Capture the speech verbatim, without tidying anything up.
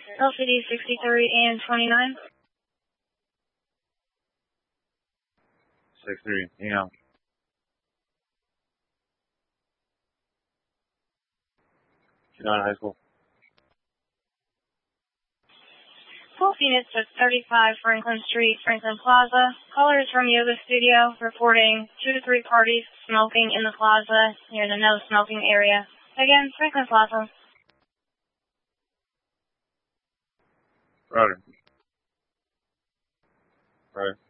L C D sixty-three and twenty-nine. sixty-three, yeah. Not high school. Both units at thirty-five Franklin Street, Franklin Plaza. Callers from Yoga Studio reporting two to three parties smoking in the plaza near the no smoking area. Again, Franklin Plaza. Roger. Right.